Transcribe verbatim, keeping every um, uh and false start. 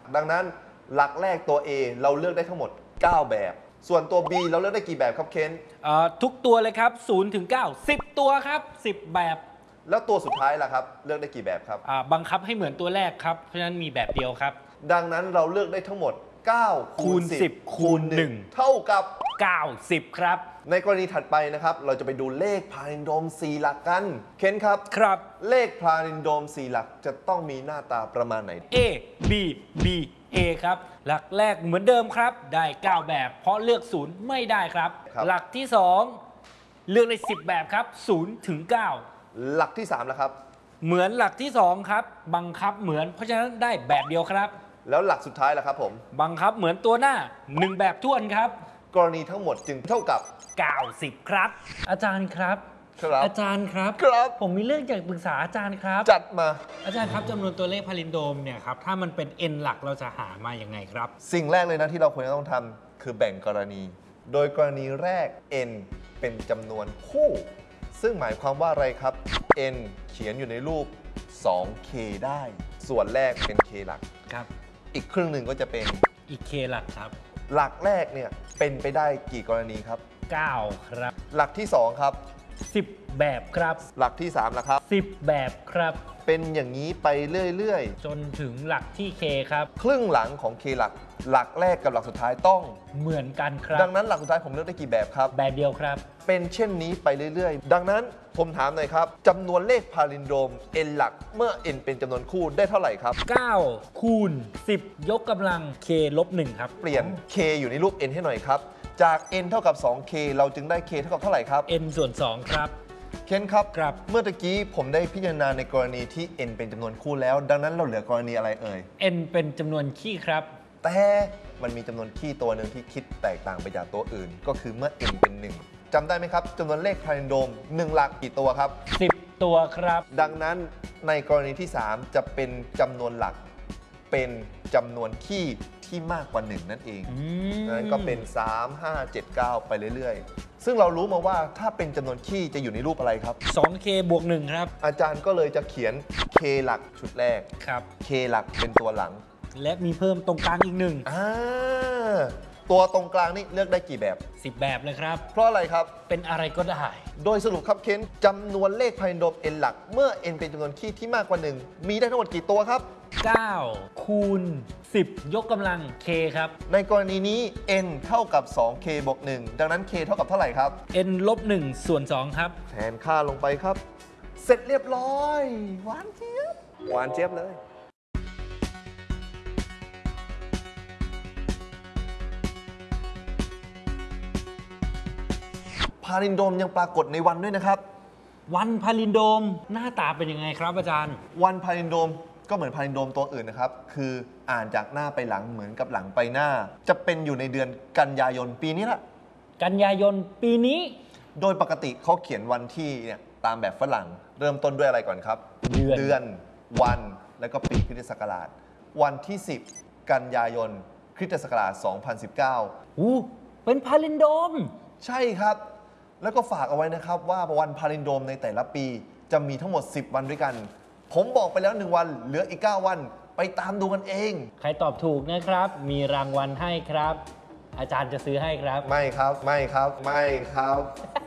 ดังนั้นหลักแรกตัว A เราเลือกได้ทั้งหมดเก้าแบบส่วนตัว B เราเลือกได้กี่แบบครับเคนทุกตัวเลยครับศูนย์ถึงเก้า สิบตัวครับสิบแบบแล้วตัวสุดท้ายล่ะครับเลือกได้กี่แบบครับบังคับให้เหมือนตัวแรกครับเพราะฉะนั้นมีแบบเดียวครับดังนั้นเราเลือกได้ทั้งหมดเก้าคูณสิบคูณหนึ่งเท่ากับเก้าสิบครับในกรณีถัดไปนะครับเราจะไปดูเลขพาลินโดมสี่หลักกันเคนครับครับเลขพาลินโดมสี่หลักจะต้องมีหน้าตาประมาณไหน A B B A ครับหลักแรกเหมือนเดิมครับได้เก้าแบบเพราะเลือกศูนย์ไม่ได้ครับหลักที่สองเลือกได้สิบแบบครับศูนย์ถึงเก้าหลักที่สามแล้วครับเหมือนหลักที่สองครับบังคับเหมือนเพราะฉะนั้นได้แบบเดียวครับแล้วหลักสุดท้ายล่ะครับผมบังคับเหมือนตัวหน้าหนึ่งแบบท้วนครับกรณีทั้งหมดจึงเท่ากับเก้าสิบครับอาจารย์ครับอาจารย์ครับครับผมมีเรื่องอยากปรึกษาอาจารย์ครับจัดมาอาจารย์ครับจำนวนตัวเลขพาลินโดมเนี่ยครับถ้ามันเป็น n หลักเราจะหามาอย่างไงครับสิ่งแรกเลยนะที่เราควรจะต้องทำคือแบ่งกรณีโดยกรณีแรก n เป็นจำนวนคู่ซึ่งหมายความว่าอะไรครับ n เขียนอยู่ในรูป สองเค ได้ส่วนแรกเป็น k หลักครับอีกครึ่งหนึ่งก็จะเป็นอีก k หลักครับหลักแรกเนี่ยเป็นไปได้กี่กรณีครับเก้าครับหลักที่สองครับสิบแบบครับหลักที่สามล่ะครับสิบแบบครับเป็นอย่างนี้ไปเรื่อยๆจนถึงหลักที่ k ครับครึ่งหลังของ k หลักหลักแรกกับหลักสุดท้ายต้องเหมือนกันครับดังนั้นหลักสุดท้ายผมเลือกได้กี่แบบครับแบบเดียวครับเป็นเช่นนี้ไปเรื่อยๆดังนั้นผมถามหน่อยครับจำนวนเลขพาลินโดม n หลักเมื่อ n เป็นจำนวนคู่ได้เท่าไหร่ครับเก้าคูณสิบยกกำลัง k ลบหนึ่งครับเปลี่ยน k อยู่ในรูป n ให้หน่อยครับจาก n เท่ากับ สองเค เราจึงได้ k เท่ากับเท่าไหร่ครับ n ส่วนสองครับเคนครับครับเมื่อตะกี้ผมได้พิจารณาในกรณีที่ n เป็นจำนวนคู่แล้วดังนั้นเราเหลือกรณีอะไรเอ่ย n เป็นจำนวนคี่ครับแต่มันมีจำนวนคี่ตัวหนึ่งที่คิดแตกต่างไปจากตัวอื่นก็คือเมื่อ n เป็นหนึ่งจำได้ไหมครับจำนวนเลขพาลินโดมหนึ่งหลักกี่ตัวครับสิบตัวครับดังนั้นในกรณีที่สามจะเป็นจำนวนหลักเป็นจำนวนคี่ที่มากกว่าหนึ่งนั่นเองนั้นก็เป็นสาม ห้า เจ็ด เก้าไปเรื่อยๆซึ่งเรารู้มาว่าถ้าเป็นจำนวนคี่จะอยู่ในรูปอะไรครับสองเค บวกหนึ่งครับอาจารย์ก็เลยจะเขียน k หลักชุดแรกครับ k หลักเป็นตัวหลังและมีเพิ่มตรงกลางอีกหนึ่งอ่าตัวตรงกลางนี่เลือกได้กี่แบบสิบแบบเลยครับเพราะอะไรครับเป็นอะไรก็ได้โดยสรุปครับเคนจำนวนเลขพาลินโดม n หลักเมื่อ n เป็นจำนวนคี่ที่มากกว่าหนึ่งมีได้ทั้งหมดกี่ตัวครับเก้าคูณสิบยกกำลัง k ครับในกรณีนี้ n เท่ากับ สองเค บวกหนึ่งดังนั้น k เท่ากับเท่าไหร่ครับ n ลบหนึ่งส่วนสองครับแทนค่าลงไปครับเสร็จเรียบร้อยหวานเจี๊ยบหวานเจี๊ยบเลยพาลินโดมยังปรากฏในวันด้วยนะครับวันพาลินโดมหน้าตาเป็นยังไงครับอาจารย์วันพาลินโดมก็เหมือนพาลินโดมตัวอื่นนะครับคืออ่านจากหน้าไปหลังเหมือนกับหลังไปหน้าจะเป็นอยู่ในเดือนกันยายนปีนี้ละกันยายนปีนี้โดยปกติเขาเขียนวันที่เนี่ยตามแบบฝรั่งเริ่มต้นด้วยอะไรก่อนครับเดือนเดือนวันแล้วก็ปีคริสตศักราชวันที่สิบกันยายนคริสตศักราชสองพันสิบเก้าอู้เป็นพาลินโดมใช่ครับแล้วก็ฝากเอาไว้นะครับว่าวันพาลินโดมในแต่ละปีจะมีทั้งหมดสิบวันด้วยกันผมบอกไปแล้วหนึ่งวันเหลืออีกเก้าวันไปตามดูกันเองใครตอบถูกนะครับมีรางวัลให้ครับอาจารย์จะซื้อให้ครับไม่ครับไม่ครับไม่ครับ